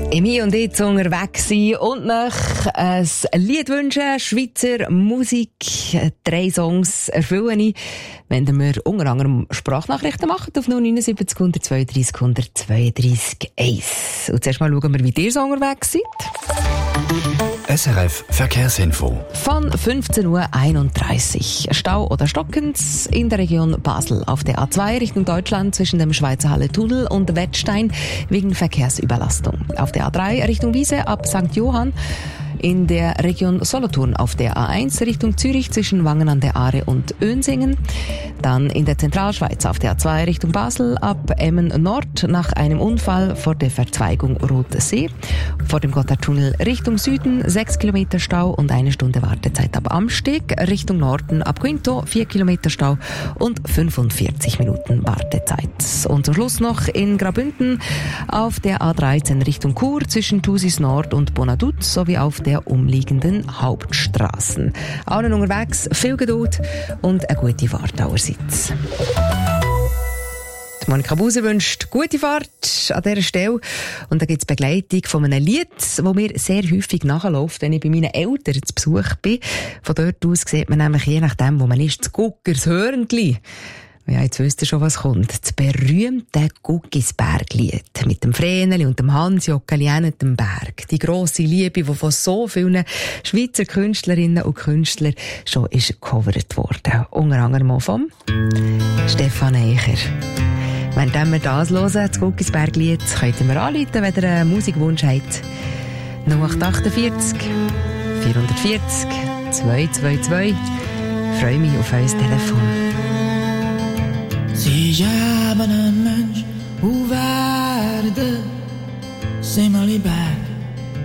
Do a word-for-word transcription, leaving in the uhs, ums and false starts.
Emi und ich unterwegs sein und nach ein Lied wünschen, Schweizer Musik, drei Songs erfüllen, wenn ihr mir unter anderem Sprachnachrichten macht auf null neun sieben null eins zwei drei eins zwei drei eins. Und zuerst mal schauen wir, wie ihr so unterwegs seid. S R F Verkehrsinfo. Von fünfzehn Uhr einunddreißig. Stau oder stockend in der Region Basel auf der A zwei Richtung Deutschland zwischen dem Schweizer Halle-Tunnel und Wettstein wegen Verkehrsüberlastung. Auf der A drei Richtung Wiese ab Sankt Johann. In der Region Solothurn auf der A eins Richtung Zürich zwischen Wangen an der Aare und Önsingen. Dann in der Zentralschweiz auf der A zwei Richtung Basel ab Emmen Nord nach einem Unfall vor der Verzweigung Rothsee. Vor dem Gotthardtunnel Richtung Süden sechs Kilometer Stau und eine Stunde Wartezeit ab Amsteg. Richtung Norden ab Quinto vier Kilometer Stau und fünfundvierzig Minuten Wartezeit. Und zum Schluss noch in Graubünden auf der A dreizehn Richtung Chur zwischen Thusis Nord und Bonaduz sowie auf der umliegenden Hauptstraßen. Allen unterwegs viel Geduld und eine gute Fahrt allerseits. Monika Buser wünscht gute Fahrt an dieser Stelle. Und da gibt es Begleitung von einem Lied, das mir sehr häufig nachläuft, wenn ich bei meinen Eltern zu Besuch bin. Von dort aus sieht man nämlich, je nachdem, wo man ist, das Guckers Hörnli. Ja, jetzt wisst ihr schon, was kommt. Das berühmte Guckisberglied mit dem Vreneli und dem Hans-Jockeli und dem Berg. Die grosse Liebe, die von so vielen Schweizer Künstlerinnen und Künstlern schon ist gecovert worden. Unter anderem auch vom Stefan Eicher. Wenn wir das hören, das Guckisberglied, könnt ihr mir anrufen, wenn ihr einen Musikwunsch habt. null acht achtundvierzig vierhundertvierzig zweihundertzweiundzwanzig. Ich freue mich auf euer Telefon. Si jag var en människa ovärdig, se mig i berg.